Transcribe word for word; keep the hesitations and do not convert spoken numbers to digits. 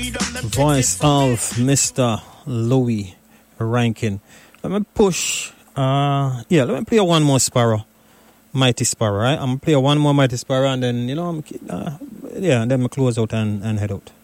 Voice of Mister Louis Rankin. Let me push. Uh, yeah, let me play one more Sparrow. Mighty Sparrow, right? I'm going to play one more Mighty Sparrow and then, you know, I'm, uh, yeah, and then we close out and, and head out.